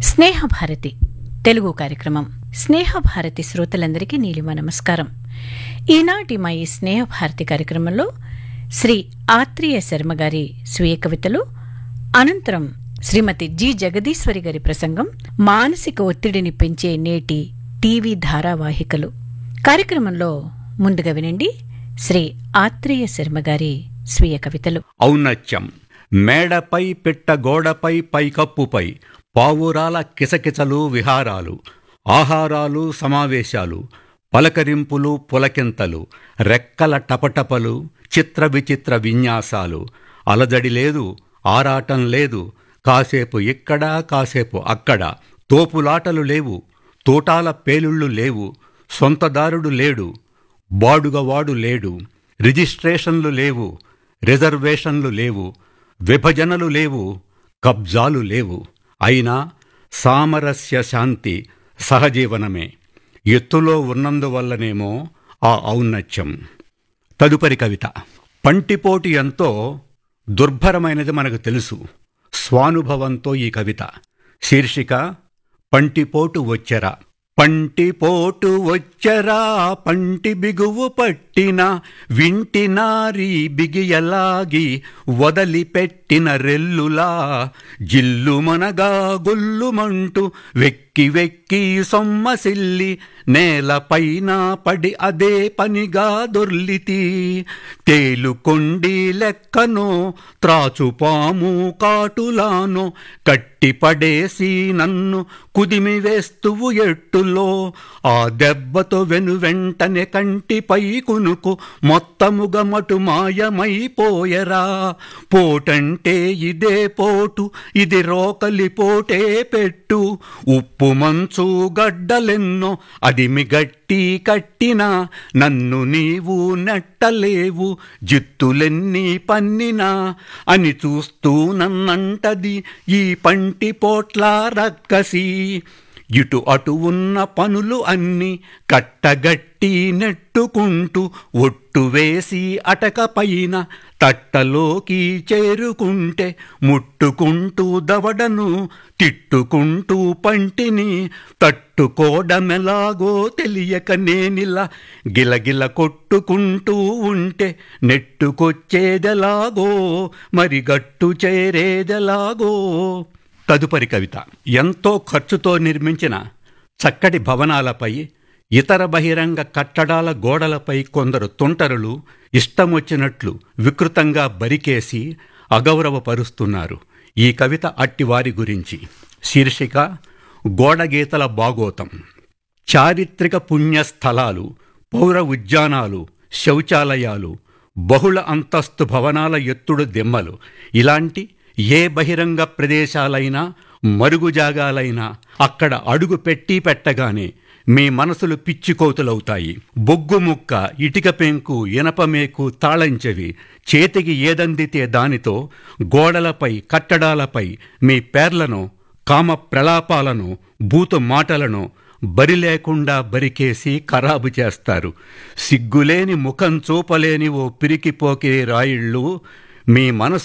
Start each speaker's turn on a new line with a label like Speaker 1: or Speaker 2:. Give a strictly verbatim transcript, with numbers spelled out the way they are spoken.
Speaker 1: స్నేహభారతి తెలుగు కార్యక్రమం. స్నేహభారతి శ్రోతలందరికీ నీలిమ నమస్కారం. ఈనాటి మా ఈ స్నేహభారతి కార్యక్రమంలో శ్రీ ఆత్రేయ శర్మ గారి స్వీయ కవితలు, అనంతరం శ్రీమతి జి జగదీశ్వరి గారి ప్రసంగం, మానసిక ఒత్తిడిని పెంచే నేటి టీవీ ధారావాహికలు. కార్యక్రమంలో ముందుగా వినండి శ్రీ ఆత్రేయ శర్మ గారి స్వీయ కవితలు.
Speaker 2: ఔన్నత్యం. మేడపై పిట్ట గోడపై పైకప్పుపై పావురాల కిసకిసలు విహారాలు, ఆహారాలు సమావేశాలు, పలకరింపులు పులకింతలు, రెక్కల టపటపలు, చిత్ర విచిత్ర విన్యాసాలు. అలజడి లేదు, ఆరాటం లేదు, కాసేపు ఇక్కడ కాసేపు అక్కడ. తోపులాటలు లేవు, తోటాల పేలుళ్ళు లేవు, సొంతదారుడు లేడు, బాడుగవాడు లేడు, రిజిస్ట్రేషన్లు లేవు, రిజర్వేషన్లు లేవు, విభజనలు లేవు, కబ్జాలు లేవు. అయినా సామరస్య శాంతి సహజీవనమే. ఎత్తులో ఉన్నందువల్లనేమో ఆ ఔన్నత్యం. తదుపరి కవిత. పంటిపోటు ఎంతో దుర్భరమైనది మనకు తెలుసు. స్వానుభవంతో ఈ కవిత. శీర్షిక పంటిపోటు వచ్చెరా. పంటిపోటు వచ్చెరా పంటి బిగువు పట్టిన, వింటి నారీ బిగియలాగి వదలిపెట్టిన రెల్లులా, జిల్లుమనగా గొల్లుమంటూ వెక్కి వెక్కి సొమ్మసిల్లి నేలపైన పడి అదే పనిగా దొర్లితి. తేలుకొండి లెక్కనో త్రాచుపాము కాటులానో కట్టిపడేసి నన్ను కుదిమి వేస్తువు ఎట్టులో. ఆ దెబ్బతో వెను వెంటనే కంటిపై కునుకు మొత్తముగా మటు మాయమైపోయరా. పోటంటే ఇదే పోటు, ఇది రోకలి పోటే పెట్టు. ఉప్పు మంచు గడ్డలెన్నో అదిమి గట్టి కట్టినా, నన్ను నీవు నెట్టలేవు జిత్తులెన్ని పన్నినా అని చూస్తూ నన్నంటది ఈ పంటి పోట్ల రక్కసి. ఇటు అటు ఉన్న పనులు అన్ని కట్టగట్టి నెట్టుకుంటూ ఒట్టు వేసి అటక పైన తట్టలోకి చేరుకుంటే, ముట్టుకుంటూ దవడను తిట్టుకుంటూ పంటిని తట్టుకోవడమెలాగో తెలియక నేనిలా గిలగిల కొట్టుకుంటూ ఉంటే, నెట్టుకొచ్చేదెలాగో మరి గట్టు చేరేదెలాగో. తదుపరి కవిత. ఎంతో ఖర్చుతో నిర్మించిన చక్కటి భవనాలపై, ఇతర బహిరంగ కట్టడాల గోడలపై కొందరు తుంటరులు ఇష్టమొచ్చినట్లు వికృతంగా బరికేసి అగౌరవపరుస్తున్నారు. ఈ కవిత అట్టివారి గురించి. శీర్షిక గోడగీతల బాగోతం. చారిత్రక పుణ్యస్థలాలు, పౌర ఉద్యానాలు, శౌచాలయాలు, బహుళ అంతస్తు భవనాల ఎత్తుడు దిమ్మలు, ఇలాంటి ఏ బహిరంగ ప్రదేశాలైనా మరుగుజాగాలైనా అక్కడ అడుగు పెట్టి పెట్టగానే మీ మనసులు పిచ్చికోతులవుతాయి. బొగ్గు ముక్క, ఇటిక పెంకు, ఇనపమేకు, తాళంచెవి చేతికి ఏదందితే దానితో గోడలపై కట్టడాలపై మీ పేర్లను, కామ ప్రలాపాలను, భూత మాటలను బరి లేకుండా బరికేసి ఖరాబు చేస్తారు. సిగ్గులేని ముఖం చూపలేని ఓ పిరికిపోకే రాయిళ్ళు మీ మనసు